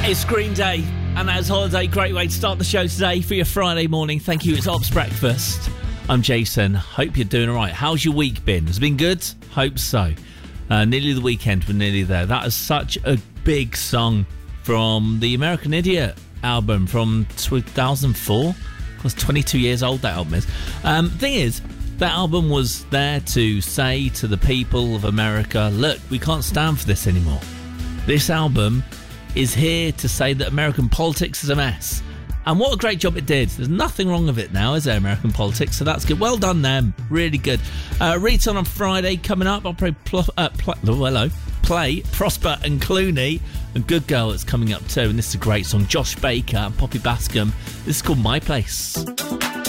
It's Green Day, and that's Holiday. Great way to start the show today for your Friday morning. Thank you. It's Ops Breakfast. I'm Jason. Hope you're doing all right. How's your week been? Has it been good? Hope so. Nearly the weekend. We're nearly there. That is such a big song from the American Idiot album from 2004. It was 22 years old, that album is. Thing is, that album was there to say to the people of America, look, we can't stand for this anymore. This album is here to say that American politics is a mess. And what a great job it did. There's nothing wrong with it now, is there, American politics? So that's good. Well done, them. Really good. Return on Friday coming up. I'll play Prosper and Clooney. And Good Girl that's coming up too. And this is a great song. Josh Baker and Poppy Bascom. This is called My Place.